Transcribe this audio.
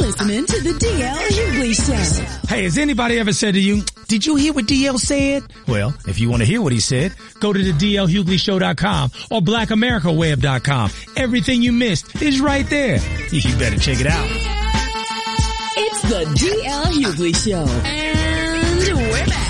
listening to the DL Hughley Show. Hey, has anybody ever said to you, did you hear what DL said? Well, if you want to hear what he said, go to the DLHughleyShow.com or BlackAmericaWeb.com. Everything you missed is right there. You better check it out. It's the DL Hughley Show. And we're back.